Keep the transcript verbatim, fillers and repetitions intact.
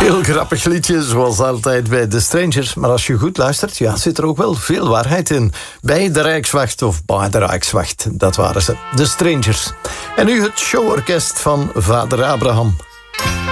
Heel grappig liedje, zoals altijd bij The Strangers. Maar als je goed luistert, ja, zit er ook wel veel waarheid in. Bij de Rijkswacht of bij de Rijkswacht, dat waren ze. The Strangers. En nu het showorkest van Vader Abraham.